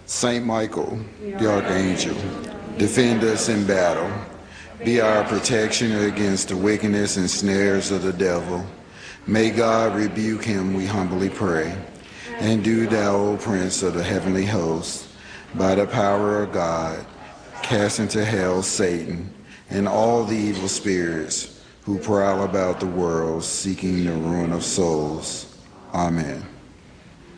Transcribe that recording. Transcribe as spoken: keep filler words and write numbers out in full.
Saint Michael, the Archangel, defend us in battle. Be our protection against the wickedness and snares of the devil. May God rebuke him, we humbly pray. And do thou, O Prince of the heavenly host, by the power of God, cast into hell Satan and all the evil spirits who prowl about the world seeking the ruin of souls. Amen.